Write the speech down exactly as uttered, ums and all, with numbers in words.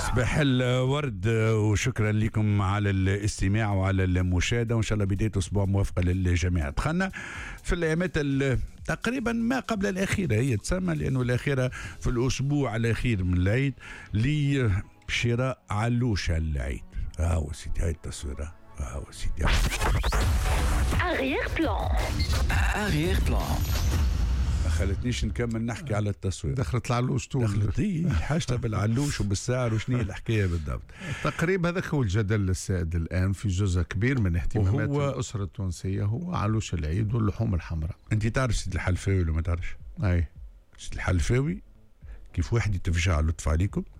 صباح الورد وشكرا لكم على الاستماع وعلى المشاهدة، وإن شاء الله بداية أسبوع موفقة للجميع. دخلنا في الأيامات تقريبا ما قبل الأخيرة، هي تسمى لأنه الأخيرة في الأسبوع الأخير من العيد لشراء علوشة العيد. هاو سيدي هاي التصويرة، هاو سيدي أغير بلان أغير بلان ما خلتنيش نكمل نحكي على التصوير. دخلت العلوش طول دخلت حاجتها بالعلوش وبالسعر وشنو هي الحكايه بالضبط. تقريبا هذاك هو الجدل السائد الان في جزء كبير من اهتمامات وهو الاسره التونسيه، هو علوش العيد واللحوم الحمراء. انت تعرف سيد الحلفاوي ولا ما تعرفش؟ اي سيد الحلفاوي كيف واحد يتفجع لطف عليكم